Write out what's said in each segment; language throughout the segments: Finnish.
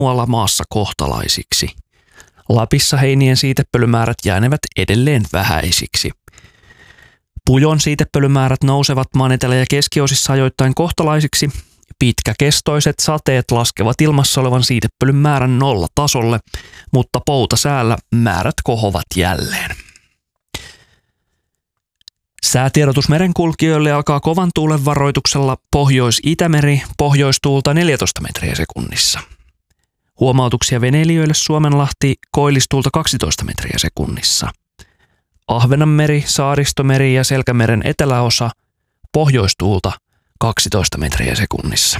muualla maassa kohtalaisiksi. Lapissa heinien siitepölymäärät jäänevät edelleen vähäisiksi. Pujon siitepölymäärät nousevat maan etelä- ja keskiosissa ajoittain kohtalaisiksi. Pitkäkestoiset sateet laskevat ilmassa olevan siitepölyn määrän nollatasolle, mutta poutasäällä määrät kohovat jälleen. Säätiedotus merenkulkijoille alkaa kovan tuulen varoituksella Pohjois-Itämeri, pohjoistuulta 14 metriä sekunnissa. Huomautuksia veneilijöille Suomenlahti, koillistuulta 12 metriä sekunnissa. Ahvenanmeri, Saaristomeri ja Selkämeren eteläosa, pohjoistuulta 12 metriä sekunnissa.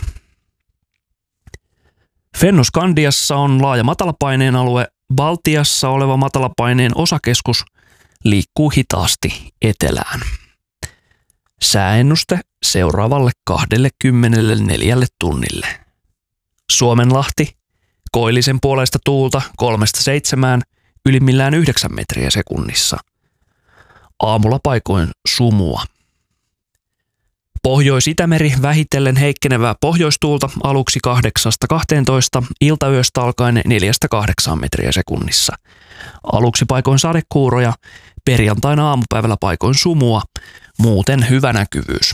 Fennoskandiassa on laaja matalapaineen alue. Baltiassa oleva matalapaineen osakeskus liikkuu hitaasti etelään. Sääennuste seuraavalle 24 tunnille. Suomenlahti, koillisen puoleista tuulta 3–7, ylimmillään 9 metriä sekunnissa. Aamulla paikoin sumua. Pohjois-Itämeri vähitellen heikkenevää pohjoistuulta aluksi 8–12, iltayöstä alkaen 4–8 metriä sekunnissa. Aluksi paikoin sadekuuroja, perjantaina aamupäivällä paikoin sumua, muuten hyvä näkyvyys.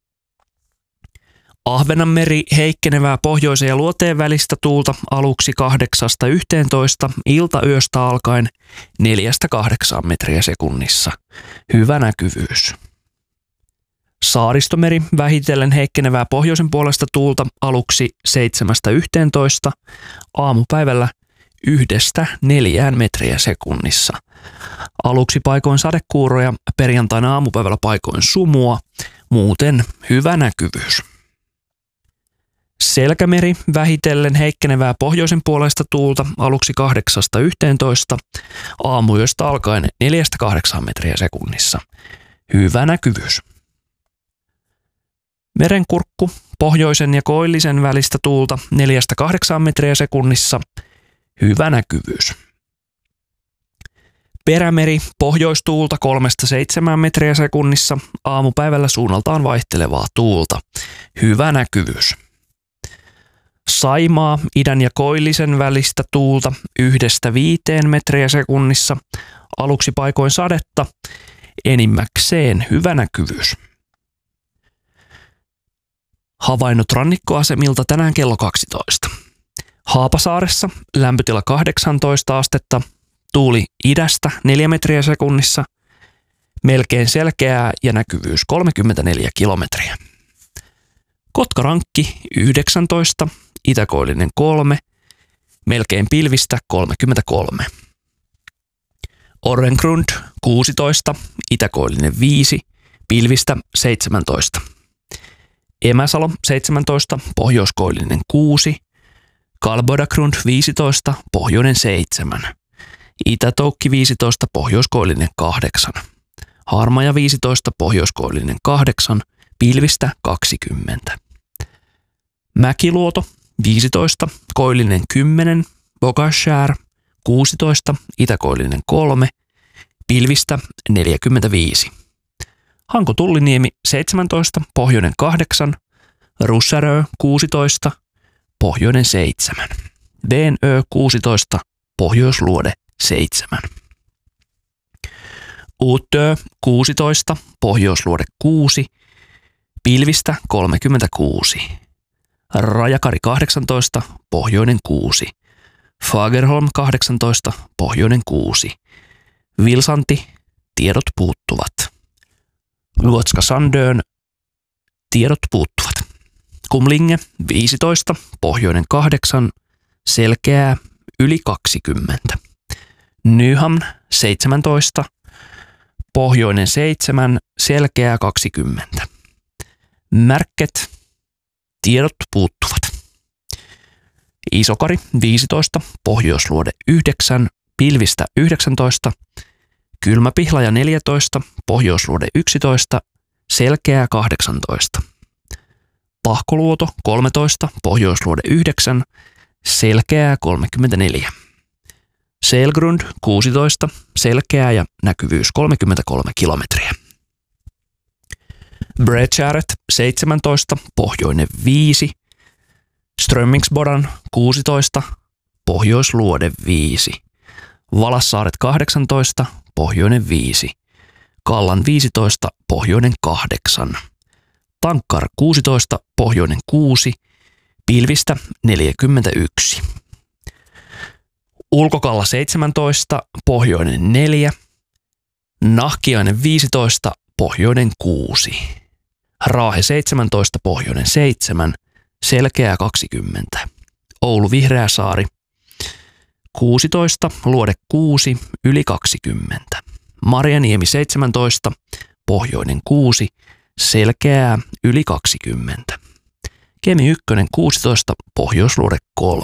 Ahvenanmeri heikkenevää pohjoisen ja luoteen välistä tuulta aluksi 8–11, iltayöstä alkaen 4–8 metriä sekunnissa. Hyvä näkyvyys. Saaristomeri vähitellen heikkenevää pohjoisen puolesta tuulta aluksi 7–11, aamupäivällä 1–4 metriä sekunnissa. Aluksi paikoin sadekuuroja, perjantaina aamupäivällä paikoin sumua, muuten hyvä näkyvyys. Selkämeri vähitellen heikkenevää pohjoisen puolesta tuulta aluksi 8–11, aamuyöstä alkaen 4–8 metriä sekunnissa. Hyvä näkyvyys. Merenkurkku pohjoisen ja koillisen välistä tuulta 4–8 metriä sekunnissa. Hyvä näkyvyys. Perämeri pohjoistuulta 3–7 metriä sekunnissa. Aamupäivällä suunnaltaan vaihtelevaa tuulta. Hyvä näkyvyys. Saimaa idän ja koillisen välistä tuulta 1–5 metriä sekunnissa. Aluksi paikoin sadetta. Enimmäkseen hyvä näkyvyys. Havainnot rannikkoasemilta tänään kello 12. Haapasaaressa lämpötila 18 astetta, tuuli idästä 4 metriä sekunnissa, melkein selkeää ja näkyvyys 34 kilometriä. Kotkarankki 19, itäkoillinen 3, melkein pilvistä 33. Orrengrund 16, itäkoillinen 5, pilvistä 17. Emäsalo 17, pohjoiskoillinen 6, Kalbodagrund 15, pohjoinen 7, Itätoukki 15, pohjoiskoillinen 8, Harmaja 15, pohjoiskoillinen 8, pilvistä 20. Mäkiluoto 15, koillinen 10, Bogashär 16, itäkoillinen 3, pilvistä 45. Hanko-Tulliniemi 17, pohjoinen 8, Russärö 16, pohjoinen 7, Venö 16, pohjoisluode 7. Uutö 16, pohjoisluode 6, pilvistä 36. Rajakari 18, pohjoinen 6, Fagerholm 18, pohjoinen 6, Vilsanti, tiedot puuttuvat. Luotska Sandön, tiedot puuttuvat. Kumlinge 15, pohjoinen 8, selkeää yli 20. Nyhamn 17, pohjoinen 7, selkeää 20. Märket, tiedot puuttuvat. Isokari 15, pohjoisluode 9, pilvistä 19, Kylmäpihlaja 14, pohjoisluode 11, selkeää 18. Tahkoluoto 13, pohjoisluode 9, selkeää 34. Selgrund 16, selkeää ja näkyvyys 33 kilometriä. Bredskäret 17, pohjoinen 5, Strömmingsbodan 16, Pohjoisluode 5. Valassaaret 18, pohjoinen 5. Kallan 15, pohjoinen 8. Tankkar 16, pohjoinen 6. Pilvistä 41. Ulkokalla 17, pohjoinen 4. Nahkiainen 15, pohjoinen 6. Raahe 17, pohjoinen 7. Selkeää 20. Oulu Vihreäsaari 16, Luode 6, yli 20. Marjaniemi 17, pohjoinen 6, selkeää yli 20. Kemi 1 16, Pohjoisluode 3.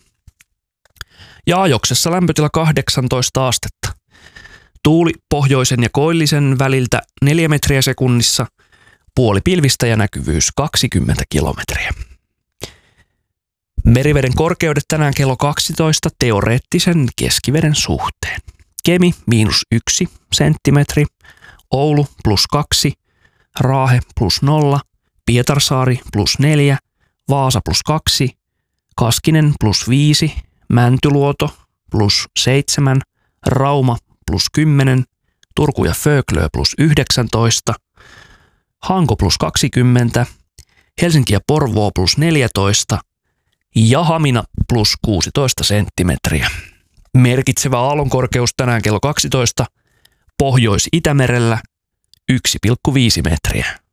Ja Ajoksessa lämpötila 18 astetta. Tuuli pohjoisen ja koillisen väliltä 4 metriä sekunnissa, puoli pilvistä ja näkyvyys 20 kilometriä. Meriveden korkeudet tänään kello 12 teoreettisen keskiveden suhteen. Kemi -1 senttimetri, Oulu +2, Raahe +0, Pietarsaari +4, Vaasa +2, Kaskinen +5, Mäntyluoto +7, Rauma +10, Turku ja Föglö +19, Hanko +20, Helsinki ja Porvoo +14 ja Hamina +16 senttimetriä. Merkitsevä aallonkorkeus tänään kello 12 Pohjois-Itämerellä 1,5 metriä.